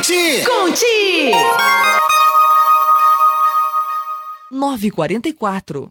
Conte! 9h44.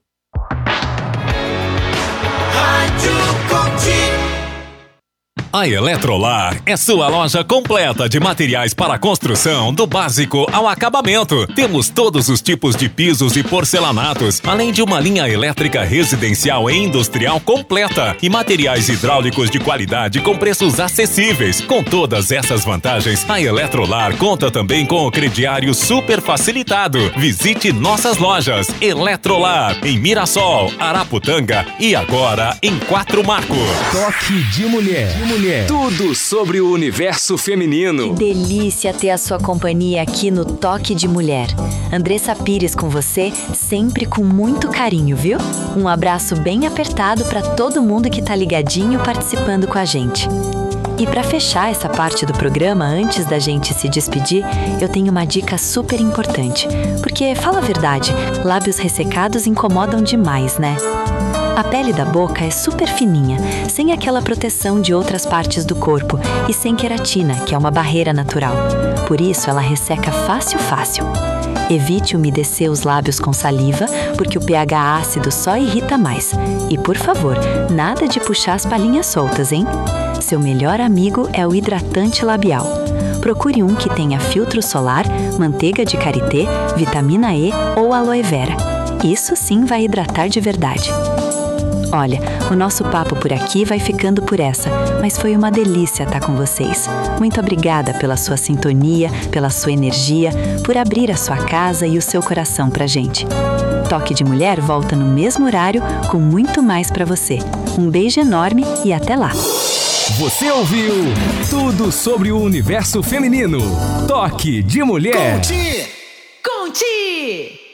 Rádio Conte. A Eletrolar é sua loja completa de materiais para construção, do básico ao acabamento. Temos todos os tipos de pisos e porcelanatos, além de uma linha elétrica residencial e industrial completa e materiais hidráulicos de qualidade com preços acessíveis. Com todas essas vantagens, a Eletrolar conta também com o crediário super facilitado. Visite nossas lojas Eletrolar em Mirassol, Araputanga e agora em Quatro Marcos. Toque de mulher. Tudo sobre o universo feminino. Que delícia ter a sua companhia aqui no Toque de Mulher. Andressa Pires com você, sempre com muito carinho, viu? Um abraço bem apertado para todo mundo que tá ligadinho participando com a gente. E para fechar essa parte do programa, antes da gente se despedir, eu tenho uma dica super importante. Porque, fala a verdade, lábios ressecados incomodam demais, né? A pele da boca é super fininha, sem aquela proteção de outras partes do corpo e sem queratina, que é uma barreira natural. Por isso, ela resseca fácil. Evite umedecer os lábios com saliva, porque o pH ácido só irrita mais. E, por favor, nada de puxar as palhinhas soltas, hein? Seu melhor amigo é o hidratante labial. Procure um que tenha filtro solar, manteiga de karité, vitamina E ou aloe vera. Isso sim vai hidratar de verdade. Olha, o nosso papo por aqui vai ficando por essa, mas foi uma delícia estar com vocês. Muito obrigada pela sua sintonia, pela sua energia, por abrir a sua casa e o seu coração pra gente. Toque de Mulher volta no mesmo horário com muito mais pra você. Um beijo enorme e até lá! Você ouviu tudo sobre o universo feminino. Toque de Mulher. Conte. Conte!